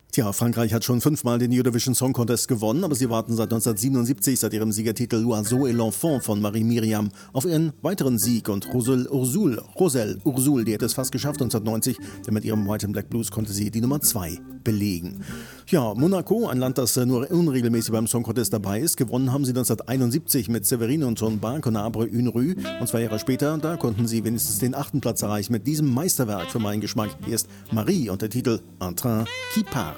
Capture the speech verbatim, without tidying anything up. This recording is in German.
Tja, Frankreich hat schon fünfmal den Eurovision Song Contest gewonnen, aber sie warten seit neunzehnhundertsiebenundsiebzig, seit ihrem Siegertitel L'Oiseau et l'Enfant von Marie Myriam, auf ihren weiteren Sieg. Und Roselle Ursule, Roselle Ursule, die hat es fast geschafft neunzehnhundertneunzig, denn mit ihrem White and Black Blues konnte sie die Nummer zwei belegen. Ja, Monaco, ein Land, das nur unregelmäßig beim Song Contest dabei ist, gewonnen haben sie neunzehnhunderteinundsiebzig mit Séverine und Ton Bar, Conabre, Une Rue. Und zwei Jahre später, da konnten sie wenigstens den achten Platz erreichen mit diesem Meisterwerk für meinen Geschmack. Hier ist Marie und der Titel Un train qui part.